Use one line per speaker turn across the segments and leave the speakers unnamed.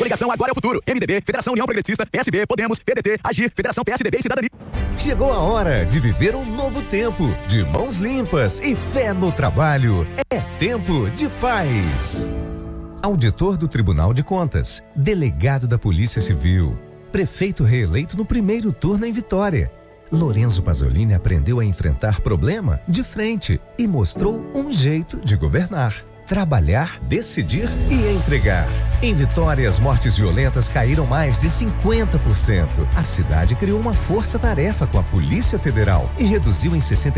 Coligação Agora é o Futuro. MDB, Federação União Progressista, PSB, Podemos, PDT, Agir, Federação PSDB e Cidadania.
Chegou a hora de viver um novo tempo, de mãos limpas e fé no trabalho. É tempo de paz. Auditor do Tribunal de Contas, delegado da Polícia Civil, prefeito reeleito no primeiro turno em Vitória. Lorenzo Pasolini aprendeu a enfrentar problema de frente e mostrou um jeito de governar. Trabalhar, decidir e entregar. Em Vitória, as mortes violentas caíram mais de 50%. A cidade criou uma força-tarefa com a Polícia Federal e reduziu em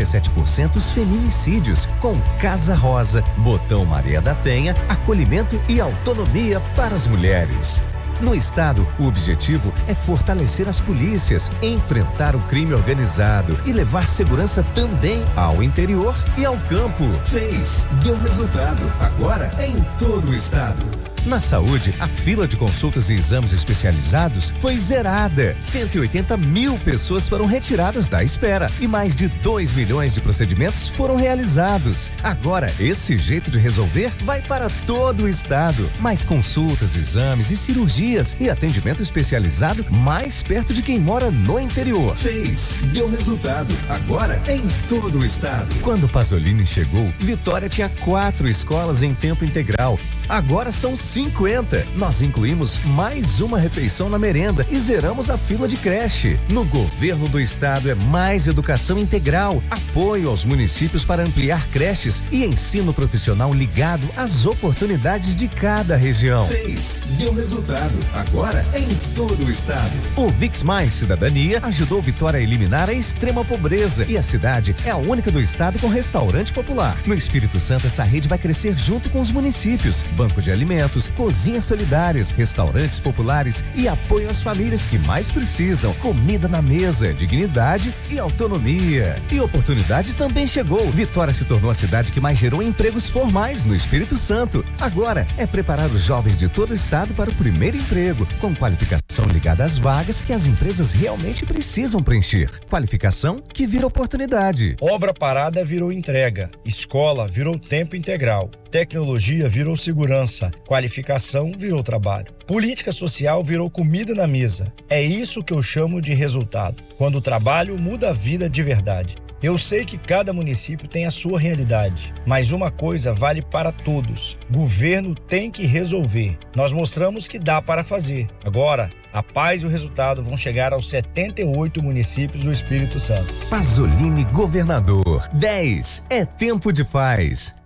67% os feminicídios, com Casa Rosa, Botão Maria da Penha, acolhimento e autonomia para as mulheres. No estado, o objetivo é fortalecer as polícias, enfrentar o crime organizado e levar segurança também ao interior e ao campo. Fez, deu resultado. Agora é em todo o estado. Na saúde, a fila de consultas e exames especializados foi zerada. 180 mil pessoas foram retiradas da espera e mais de 2 milhões de procedimentos foram realizados. Agora, esse jeito de resolver vai para todo o estado. Mais consultas, exames e cirurgias e atendimento especializado mais perto de quem mora no interior. Fez, deu resultado. Agora é em todo o estado. Quando Pasolini chegou, Vitória tinha 4 escolas em tempo integral. Agora são 50. Nós incluímos mais uma refeição na merenda e zeramos a fila de creche. No governo do estado é mais educação integral, apoio aos municípios para ampliar creches e ensino profissional ligado às oportunidades de cada região. Fez, deu resultado. Agora é em todo o estado. O Vix Mais Cidadania ajudou Vitória a eliminar a extrema pobreza e a cidade é a única do estado com restaurante popular. No Espírito Santo, essa rede vai crescer junto com os municípios. Banco de alimentos, cozinhas solidárias, restaurantes populares e apoio às famílias que mais precisam. Comida na mesa, dignidade e autonomia. E oportunidade também chegou. Vitória se tornou a cidade que mais gerou empregos formais no Espírito Santo. Agora é preparar os jovens de todo o estado para o primeiro emprego, com qualificação ligada às vagas que as empresas realmente precisam preencher. Qualificação que vira oportunidade.
Obra parada virou entrega. Escola virou tempo integral. Tecnologia virou segurança, qualificação virou trabalho. Política social virou comida na mesa. É isso que eu chamo de resultado, quando o trabalho muda a vida de verdade. Eu sei que cada município tem a sua realidade, mas uma coisa vale para todos: governo tem que resolver. Nós mostramos que dá para fazer. Agora, a paz e o resultado vão chegar aos 78 municípios do Espírito Santo.
Pasolini governador. 10. É tempo de paz.